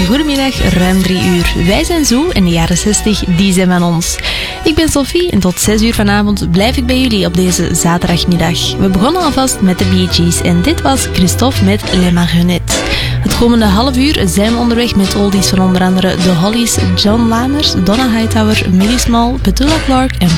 Goedemiddag, ruim 3 uur. Wij zijn Zo en de jaren 60, die zijn van ons. Ik ben Sophie en tot 6 uur vanavond blijf ik bij jullie op deze zaterdagmiddag. We begonnen alvast met de Bee Gees en dit was Christophe met Les Marionettes. Het komende half uur zijn we onderweg met oldies van onder andere The Hollies, John Lamers, Donna Hightower, Millie Small, Petula Clark en